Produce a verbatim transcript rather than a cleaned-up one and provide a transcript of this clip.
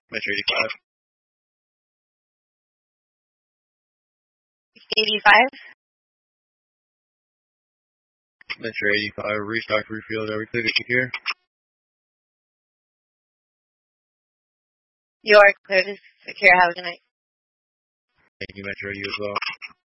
Metro eighty-five. eighty-five. Metro eighty-five, restock, refield, are we clear to secure? You are clear to secure. Have a good night. Thank you, Metro, you as well.